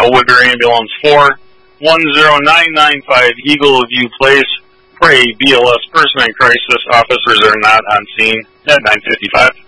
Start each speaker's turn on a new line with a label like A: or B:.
A: Woodbury Ambulance 4, 10995 Eagle View Place. Pray BLS person in crisis. Officers are not on scene at 9:55.